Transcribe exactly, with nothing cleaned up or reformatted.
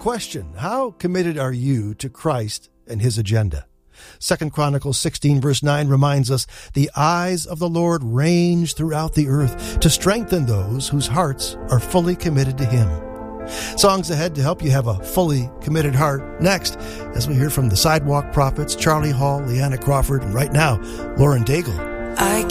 question, how committed are you to Christ and his agenda? Second Chronicles sixteen verse nine reminds us, the eyes of the Lord range throughout the earth to strengthen those whose hearts are fully committed to him. Songs ahead to help you have a fully committed heart. Next, as we hear from the Sidewalk Prophets, Charlie Hall, Leanna Crawford, and right now, Lauren Daigle. I